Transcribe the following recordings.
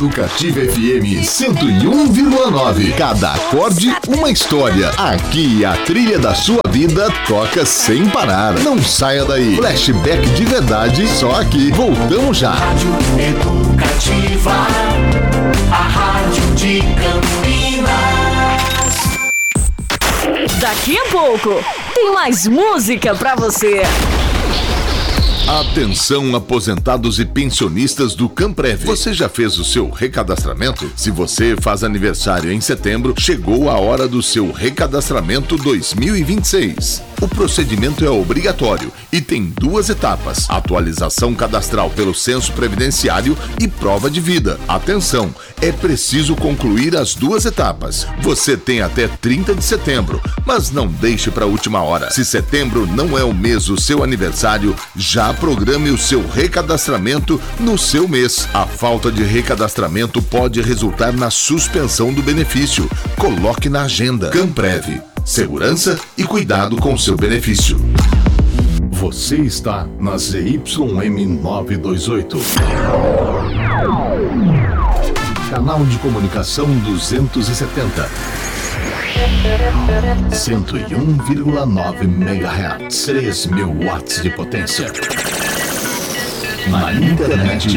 Educativa FM 101,9. Cada acorde, uma história. Aqui a trilha da sua vida toca sem parar. Não saia daí. Flashback de verdade, só aqui. Voltamos já. Rádio Educativa, a rádio de Campinas. Daqui a pouco tem mais música pra você. Atenção, aposentados e pensionistas do Camprev. Você já fez o seu recadastramento? Se você faz aniversário em setembro, chegou a hora do seu recadastramento 2026. O procedimento é obrigatório e tem 2 etapas: atualização cadastral pelo censo previdenciário e prova de vida. Atenção, é preciso concluir as 2 etapas. Você tem até 30 de setembro, mas não deixe para a última hora. Se setembro não é o mês do seu aniversário, já programe o seu recadastramento no seu mês. A falta de recadastramento pode resultar na suspensão do benefício. Coloque na agenda. Camprev. Segurança e cuidado com seu benefício. Você está na ZYM 928. Canal de comunicação 270. 101,9 MHz. 3.000 watts de potência. Na internet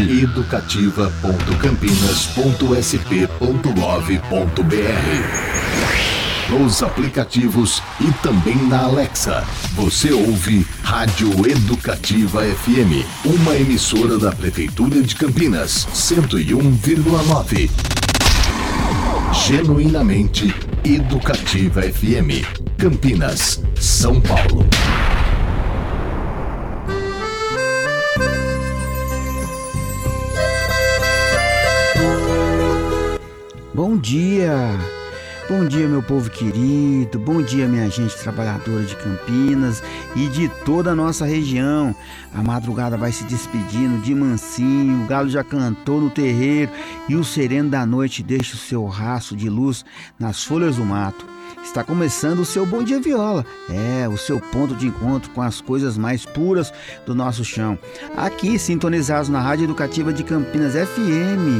educativa.campinas.sp.gov.br. Nos aplicativos e também na Alexa. Você ouve Rádio Educativa FM, uma emissora da Prefeitura de Campinas, 101,9. Genuinamente Educativa FM, Campinas, São Paulo. Bom dia! Bom dia, meu povo querido, bom dia, minha gente trabalhadora de Campinas e de toda a nossa região. A madrugada vai se despedindo de mansinho, o galo já cantou no terreiro e o sereno da noite deixa o seu rastro de luz nas folhas do mato. Está começando o seu Bom Dia Viola, o seu ponto de encontro com as coisas mais puras do nosso chão. Aqui, sintonizados na Rádio Educativa de Campinas FM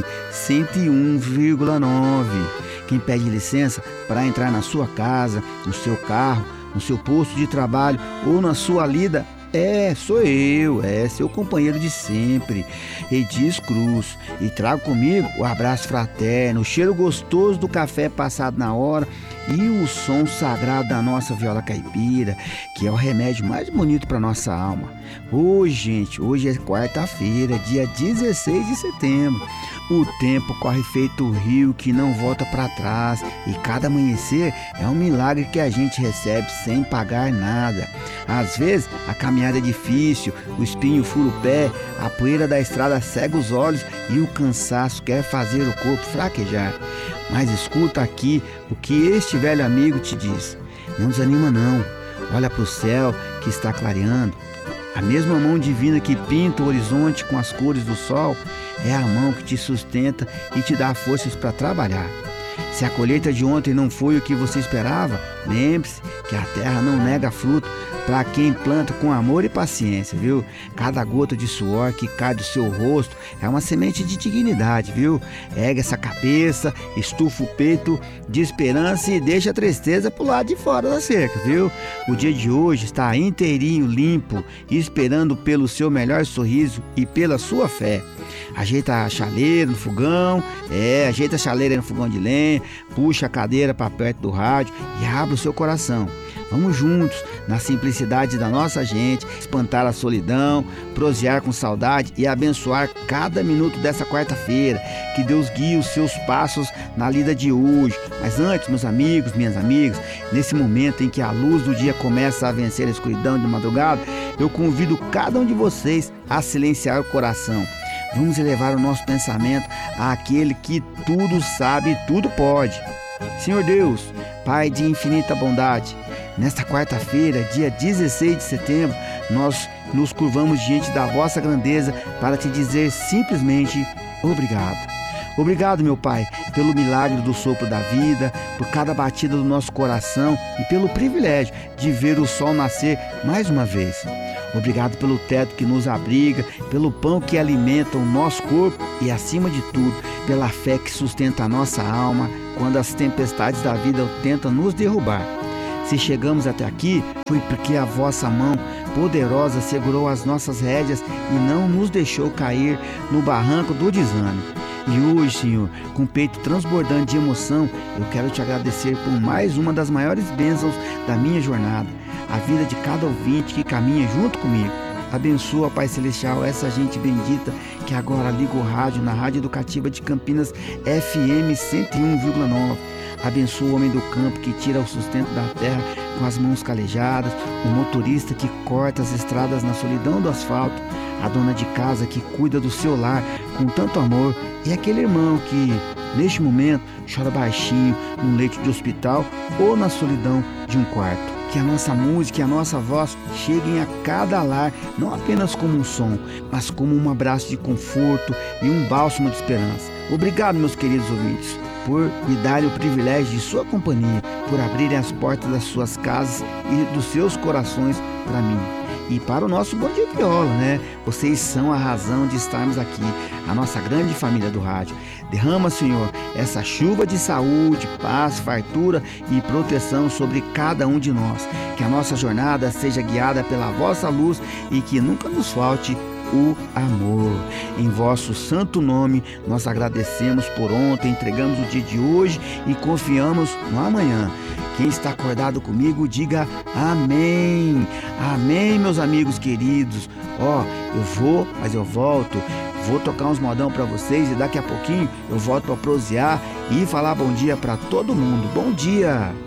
101,9. Quem pede licença para entrar na sua casa, no seu carro, no seu posto de trabalho ou na sua lida, sou eu, seu companheiro de sempre, Edis Cruz, e trago comigo o abraço fraterno, o cheiro gostoso do café passado na hora e o som sagrado da nossa viola caipira, que é o remédio mais bonito para nossa alma. Hoje é quarta-feira, dia 16 de setembro. O tempo corre feito rio que não volta para trás e cada amanhecer é um milagre que a gente recebe sem pagar nada. Às vezes a caminhada é difícil, o espinho fura o pé, a poeira da estrada cega os olhos e o cansaço quer fazer o corpo fraquejar. Mas escuta aqui o que este velho amigo te diz. Não desanima não, olha para o céu que está clareando. A mesma mão divina que pinta o horizonte com as cores do sol é a mão que te sustenta e te dá forças para trabalhar. Se a colheita de ontem não foi o que você esperava, lembre-se que a terra não nega fruto para quem planta com amor e paciência, viu? Cada gota de suor que cai do seu rosto é uma semente de dignidade, viu? Ergue essa cabeça, estufa o peito de esperança e deixa a tristeza pro lado de fora da cerca, viu? O dia de hoje está inteirinho, limpo, esperando pelo seu melhor sorriso e pela sua fé. Ajeita a chaleira no fogão, ajeita a chaleira no fogão de lenha, puxa a cadeira para perto do rádio e abre o seu coração. Vamos juntos, na simplicidade da nossa gente, espantar a solidão, prosear com saudade e abençoar cada minuto dessa quarta-feira. Que Deus guie os seus passos na lida de hoje. Mas antes, meus amigos, minhas amigas, nesse momento em que a luz do dia começa a vencer a escuridão de madrugada, eu convido cada um de vocês a silenciar o coração. Vamos elevar o nosso pensamento àquele que tudo sabe e tudo pode. Senhor Deus, Pai de infinita bondade, nesta quarta-feira, dia 16 de setembro, nós nos curvamos diante da vossa grandeza para te dizer simplesmente obrigado. Obrigado, meu Pai, pelo milagre do sopro da vida, por cada batida do nosso coração e pelo privilégio de ver o sol nascer mais uma vez. Obrigado pelo teto que nos abriga, pelo pão que alimenta o nosso corpo e, acima de tudo, pela fé que sustenta a nossa alma quando as tempestades da vida tentam nos derrubar. Se chegamos até aqui, foi porque a vossa mão poderosa segurou as nossas rédeas e não nos deixou cair no barranco do desânimo. E hoje, Senhor, com o peito transbordando de emoção, eu quero te agradecer por mais uma das maiores bênçãos da minha jornada, a vida de cada ouvinte que caminha junto comigo. Abençoa, Pai Celestial, essa gente bendita que agora liga o rádio na Rádio Educativa de Campinas FM 101,9. Abençoa o homem do campo que tira o sustento da terra com as mãos calejadas, o motorista que corta as estradas na solidão do asfalto, a dona de casa que cuida do seu lar com tanto amor e aquele irmão que, neste momento, chora baixinho num leito de hospital ou na solidão de um quarto. Que a nossa música e a nossa voz cheguem a cada lar, não apenas como um som, mas como um abraço de conforto e um bálsamo de esperança. Obrigado, meus queridos ouvintes, por me darem o privilégio de sua companhia, por abrirem as portas das suas casas e dos seus corações para mim. E para o nosso Bom Dia Viola, né? Vocês são a razão de estarmos aqui, a nossa grande família do rádio. Derrama, Senhor, essa chuva de saúde, paz, fartura e proteção sobre cada um de nós. Que a nossa jornada seja guiada pela vossa luz e que nunca nos falte o amor. Em vosso santo nome, nós agradecemos por ontem, entregamos o dia de hoje e confiamos no amanhã. Quem está acordado comigo, diga amém. Amém, meus amigos queridos. Eu vou, mas eu volto. Vou tocar uns modão para vocês e daqui a pouquinho eu volto para prosear e falar bom dia para todo mundo. Bom dia!